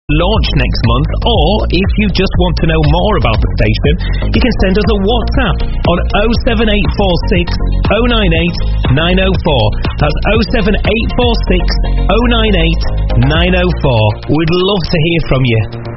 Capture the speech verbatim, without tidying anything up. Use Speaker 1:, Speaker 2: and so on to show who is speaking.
Speaker 1: launch next month, or if you just want to know more about the station, you can send us a WhatsApp on oh seven eight four six oh nine eight nine oh four. That's oh seven eight four six oh nine eight nine oh four. We'd love to hear from you.